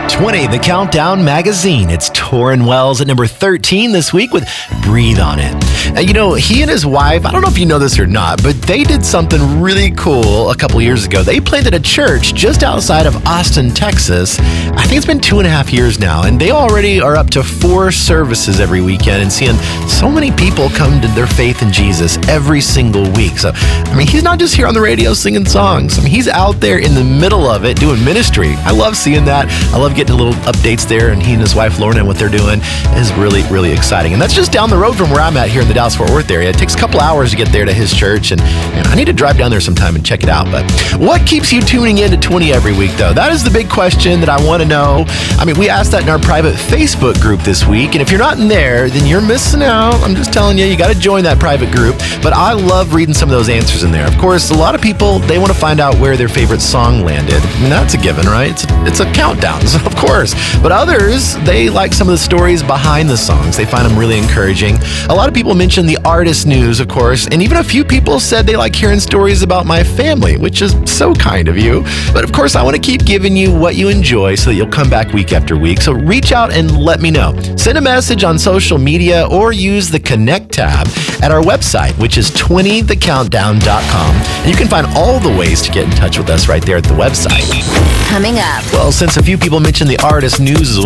20, the Countdown Magazine. It's Torrin Wells at number 13 this week with Breathe on It. And he and his wife, I don't know if you know this or not, but they did something really cool a couple years ago. They planted a church just outside of Austin, Texas. I think it's been 2.5 years now, and they already are up to 4 services every weekend and seeing so many people come to their faith in Jesus every single week. So, he's not just here on the radio singing songs. He's out there in the middle of it doing ministry. I love seeing that. I love getting little updates there, and he and his wife Lauren and what they're doing is really, really exciting. And that's just down the road from where I'm at here in the Dallas-Fort Worth area. It takes a couple hours to get there to his church, and I need to drive down there sometime and check it out. But what keeps you tuning in to 20 every week, though? That is the big question that I want to know. We asked that in our private Facebook group this week, and if you're not in there, then you're missing out. I'm just telling you, you got to join that private group. But I love reading some of those answers in there. Of course, a lot of people, they want to find out where their favorite song landed. That's a given, right? It's a countdown, so of course. But others, they like some of the stories behind the songs. They find them really encouraging. A lot of people mention the artist news, of course, and even a few people said they like hearing stories about my family, which is so kind of you. But of course, I want to keep giving you what you enjoy so that you'll come back week after week. So reach out and let me know. Send a message on social media or use the Connect tab at our website, which is 20thecountdown.com. And you can find all the ways to get in touch with us right there at the website. Coming up. Well, since a few people mentioned the artist news as